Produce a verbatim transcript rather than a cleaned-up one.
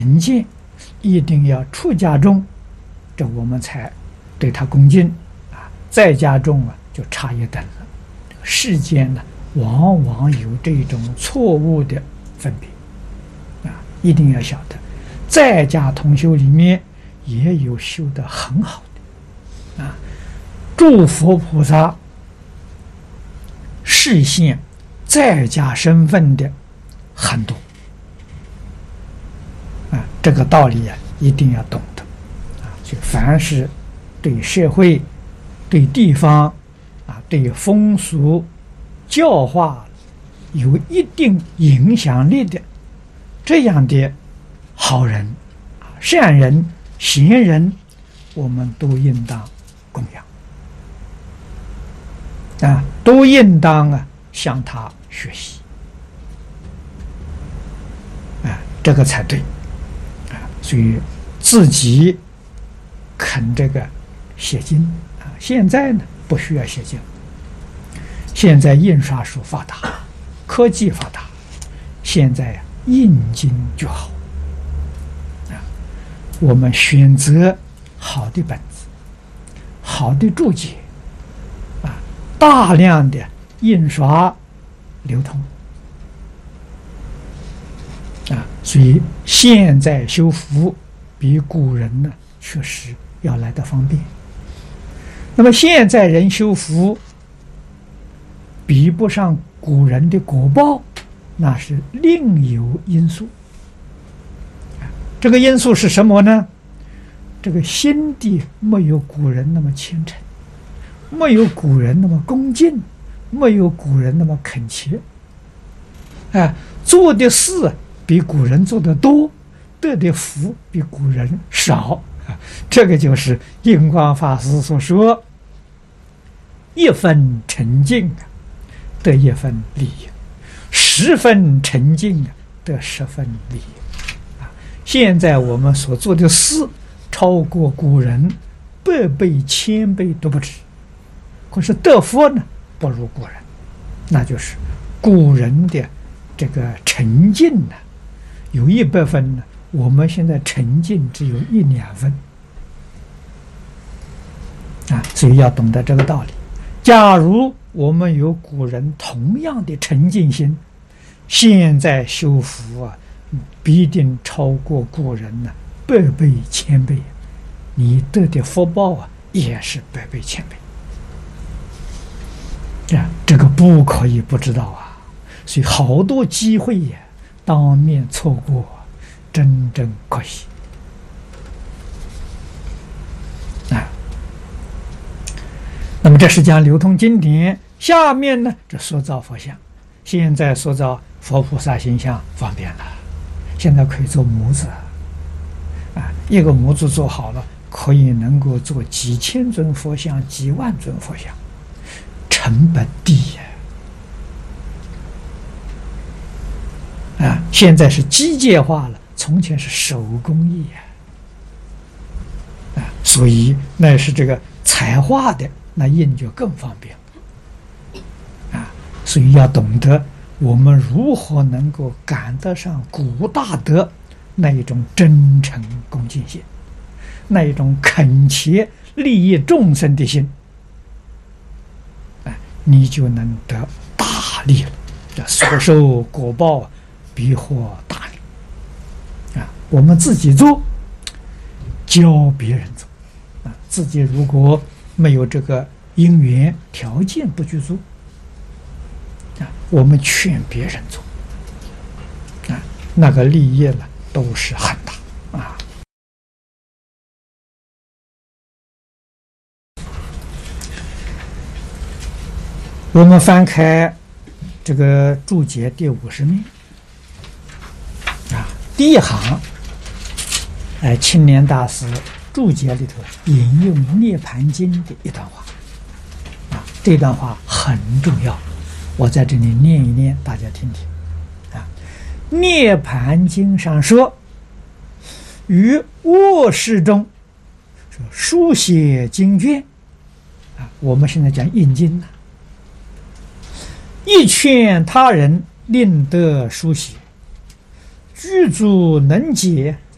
人见一定要出家众，这我们才对他恭敬啊。在家众啊，就差一等了。世间呢，往往有这种错误的分别啊，一定要晓得，在家同修里面也有修得很好的啊。诸佛菩萨示现在家身份的很多。啊，这个道理啊，一定要懂得啊！就凡是对社会、对地方啊、对风俗、教化有一定影响力的这样的好人、善人、贤人，我们都应当供养啊，都应当啊向他学习啊，这个才对。所以自己肯这个写经啊，现在呢不需要写经，现在印刷术发达，科技发达，现在啊印经就好啊。我们选择好的本子，好的注解啊，大量的印刷流通。啊，所以现在修福比古人呢确实要来得方便。那么现在人修福比不上古人的果报，那是另有因素。这个因素是什么呢？这个心地没有古人那么虔诚，没有古人那么恭敬，没有古人那么恳切。啊，做的事比古人做的多，得的福比古人少啊！这个就是印光法师所说：“一分沉静啊，得一分利益；十分沉静啊，得十分利益。”啊！现在我们所做的事，超过古人百倍、千倍都不止。可是得福呢，不如古人，那就是古人的这个沉静呢。有一百分呢，我们现在沉浸只有一两分啊，所以要懂得这个道理。假如我们有古人同样的沉静心，现在修福啊，必定超过古人呢百倍千倍，你得的福报啊也是百倍千倍啊，这个不可以不知道啊。所以好多机会呀，当面错过，真正可惜啊！那么这是讲流通经典，下面呢，这塑造佛像。现在塑造佛菩萨形象方便了，现在可以做模子啊，一个模子做好了，可以能够做几千尊佛像、几万尊佛像，成本低呀。啊，现在是机械化了，从前是手工艺啊，啊，所以那是这个彩画的，那印就更方便啊。所以要懂得我们如何能够赶得上古大德那一种真诚恭敬心，那一种恳切利益众生的心，啊，你就能得大利了，这所受果报必获大利啊！我们自己做，教别人做啊！自己如果没有这个因缘条件不去做啊，我们劝别人做啊，那个利益呢都是很大啊！我们翻开这个注解第五十面。第一行，哎，青莲大师注解里头引用《涅盘经》的一段话，啊，这段话很重要，我在这里念一念，大家听听。啊，《涅盘经》上说，于卧室中说书写经卷，啊，我们现在讲印经呢，一劝他人令得书写。具足能解